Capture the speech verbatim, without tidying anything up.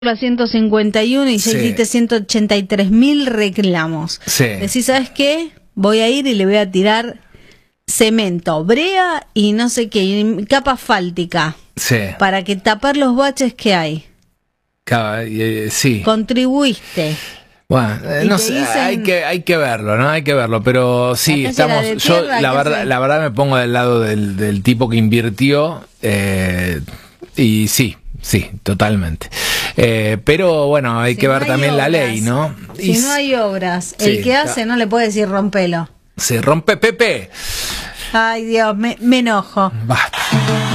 la ciento cincuenta y uno y ya Sí. hiciste ciento ochenta y tres mil reclamos. Sí. Decís, ¿sabes qué? Voy a ir y le voy a tirar cemento, brea y no sé qué, y capa asfáltica, Sí. para que tapar los baches que hay. Caba- eh, sí. Contribuiste. Bueno, eh, Y no te sé, dicen- hay que hay que verlo, ¿no? Hay que verlo, pero sí, La calle estamos era de yo tierra, la ¿qué verdad haces? la verdad me pongo del lado del, del tipo que invirtió eh, y sí, sí, totalmente. Eh, pero bueno, hay Si que no ver hay también la obras, ley, ¿no? Si Y no hay obras, sí, el que hace no le puede decir rompelo. se rompe Pepe. Ay Dios, me, me enojo. Basta.